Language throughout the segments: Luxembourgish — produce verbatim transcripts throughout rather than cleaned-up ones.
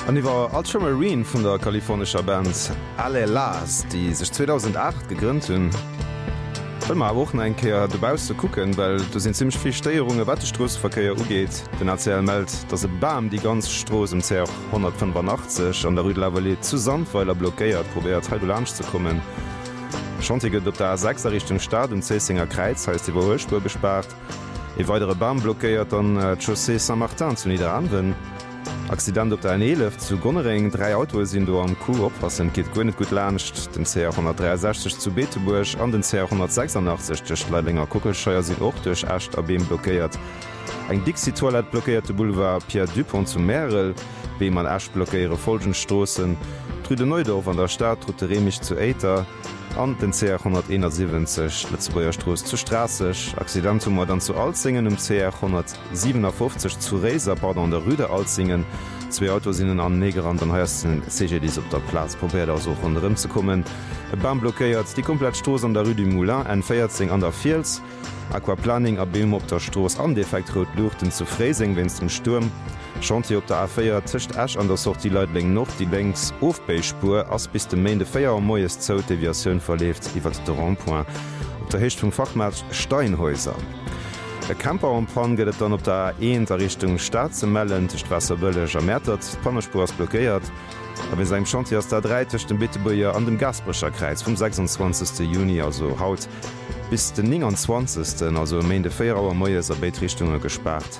An iwwer Ultramarine vun der kalifornischer Band Alle Las, die sech zweitausendacht gegrünnt hunn. Wëllmer wochen engkeier dubaus ze kucken, well du sinn ziemlich viel Steierunge Wattestrosverkeier ugeet. Den A C L meldt, dat se Bam die ganz Stroos um C hundertfünfundachtzig an der Rue Lavallée zu Sandweiler blockéiert, probiert heil Lunch zu kommen. Schontige op der sechser Richtung Staat um Zeesinger Kreiz heist iwwer Hochspur bespart. E weitere Bam blockéiert an äh, Chaussee Saint-Martin zu Niederanwen. Accident op der N elf zu Gonnering, drei Autos sind do am Kuh oppassen, geht go net gut lacht, den C hundertdreiundsechzig zu Beeteburg an den C hundertsechsundachtzig durch Leilinger Kuckelscheuer sind auch durch Echt ab Beem blockiert. Eg Dixie-Toilette blockierte Boulevard Pierre Dupont zu Merel, wie man Echt blockiere Folgenstoßen, Trüde Neudorf an der Stadt, Route Remich zu Eiter, an den C hunderteinundsiebzig Letzebauer Stroß zu Straßig, Accidentummer dann zu Alzingen um C hundertsiebenundfünfzig zu Reser, pardon, der Rüde Alzingen. Zwei Autos innen an Negerrand an heiersten C G Ds op der Platz, probiert also von Rimm zu kommen. E Bahn blockiert die komplett Stoß an der Rue du Moulin, en Feiertzing an der Fields, Aquaplaning a Beem op der Stoß an defekt rot Luchten zu Freising, wenn's dem Sturm. Chantier op der A vier tischcht Ash an der Sortie Leitling noch die längs Ofbeispur ass bis de Main de Feier am moes Zout Deviationun verleft iwwer de Randpoint op der Hecht vum Fachmatch Steinhäuser. E Camper am Pan gët dann op der een der Richtung Staat ze mellen techt Wasserbëllech ermertert, Pannerspur ass blockéiert, a wenn segem Chantier ass der dreitecht dem Bittebuier an dem Gasbrecher Kreis vum sechsundzwanzigsten Juni also haut bis den neunundzwanzigsten also Main de Feier auer moes a Beitrichtunge gespart.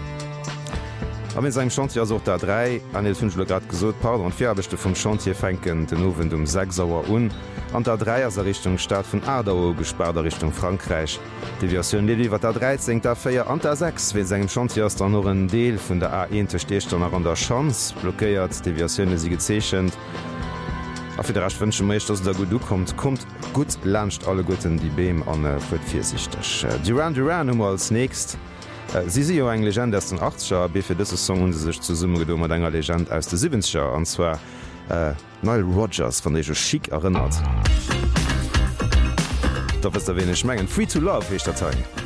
Am in seinem Chantier auch der drei an den fünf Grad gesot Pader und Färbechte vom Chantier fenken den Owen um sechs Sauer un an der dreier Richtung Staat von Adao gesperrter Richtung Frankreich. Die Version Lili wat der dreizehn der Feier an der sechs wenn segem Chantier aus dann noch ein Deel vun der A eins Stehstand nach an der Chance blockiert die Version sie gezeschend. Afir der raschwënsche mécht dats der gut du kommt, kommt gut lacht alle Guten die Beem an vierundvierzig. Duran Duran um als nächst. Sie si jo eng Legend aus den achtziger, be fir dëse Song hun sech zu Summe gedo mat enger Legend aus de siebziger, anzwer äh, Nile Rodgers van déi jo chic erinnert. Dat was der wene schmengen Free to Love, wie ich Datei.